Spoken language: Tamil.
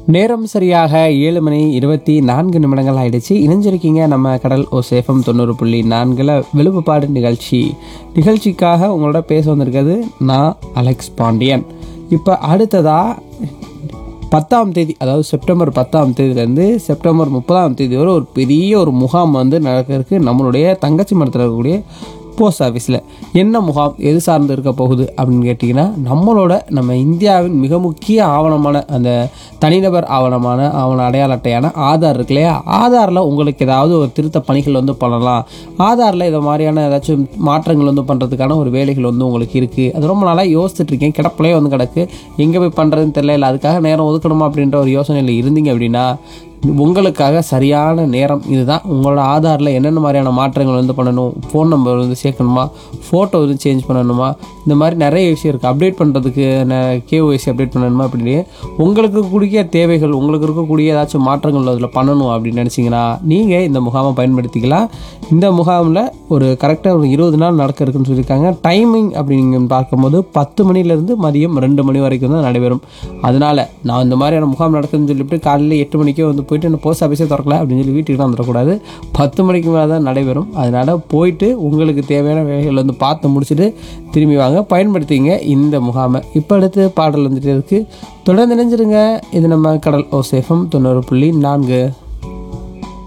நேரம் சரியாக 7:24 ஆயிடுச்சு. இணைஞ்சிருக்கீங்க நம்ம கடல் ஓசேஃபம் 90.4 வெளுப்புப்பாடு நிகழ்ச்சிக்காக உங்களோட பேச வந்திருக்கிறது நான் அலெக்ஸ் பாண்டியன். இப்போ அடுத்ததா 10ஆம் தேதி, அதாவது செப்டம்பர் 10ஆம் தேதியிலேருந்து செப்டம்பர் 30ஆம் தேதி வரை ஒரு பெரிய ஒரு முகாம் நடக்கிறதுக்கு நம்மளுடைய தங்கச்சி மரத்தில் இருக்கக்கூடிய போஸ்ட் ஆஃபீஸில். என்ன முகாம், எது சார்ந்து இருக்க போகுது அப்படின்னு கேட்டிங்கன்னா, நம்ம இந்தியாவின் மிக முக்கிய ஆவணமான அந்த தனிநபர் ஆவண அடையாள அட்டையான ஆதார் இருக்கு இல்லையா, ஆதாரில் உங்களுக்கு ஏதாவது ஒரு திருத்த பணிகள் பண்ணலாம். ஆதாரில் இதை மாதிரியான ஏதாச்சும் மாற்றங்கள் பண்ணுறதுக்கான ஒரு வேலைகள் உங்களுக்கு இருக்குது. அது ரொம்ப நாளாக யோசிச்சுட்டு இருக்கேன், கிடப்பிலே கிடக்கு, எங்கே போய் பண்ணுறதுன்னு தெரியல, இல்லை அதுக்காக நேரம் ஒதுக்கணுமா அப்படின்ற ஒரு யோசனையில் இருந்தீங்க அப்படின்னா உங்களுக்காக சரியான நேரம் இதுதான். உங்களோட ஆதாரில் என்னென்ன மாதிரியான மாற்றங்கள் பண்ணணும், ஃபோன் நம்பர் சேர்க்கணுமா, ஃபோட்டோ சேஞ்ச் பண்ணணுமா, இந்த மாதிரி நிறைய விஷயம் இருக்குது. அப்டேட் பண்ணுறதுக்கு KYC அப்டேட் பண்ணணுமா, அப்படின்னு உங்களுக்கு இருக்கக்கூடிய தேவைகள், உங்களுக்கு இருக்கக்கூடிய ஏதாச்சும் மாற்றங்கள் அதில் பண்ணணும் அப்படின்னு நினச்சிங்கன்னா நீங்கள் இந்த முகாமை பயன்படுத்திக்கலாம். இந்த முகாமில் ஒரு கரெக்டாக ஒரு 20 நாள் நடக்க இருக்குன்னு சொல்லியிருக்காங்க. டைமிங் அப்படின்னு பார்க்கும்போது 10 மணிலேருந்து மதியம் 2 மணி வரைக்கும் தான் நடைபெறும். அதனால் நான் இந்த மாதிரியான முகாம் நடக்குதுன்னு சொல்லிவிட்டு காலையில் 8 மணிக்கே போயிட்டு இந்த போஸ்ட் ஆஃபீஸே திறக்கல அப்படின்னு சொல்லி வீட்டுக்கு வந்துடக்கூடாது. 10 மணிக்கு மேலே தான் நடைபெறும். அதனால் போயிட்டு உங்களுக்கு தேவையான வேலைகள் பார்த்து முடிச்சுட்டு திரும்பி வாங்க, பயன்படுத்திங்க இந்த முகாமை. இப்போ அடுத்து பாடல் வந்துட்டு இருக்கு, தொடர்ந்து நினைஞ்சிருங்க. இது நம்ம கடல் ஓசேஃபம் 90.4.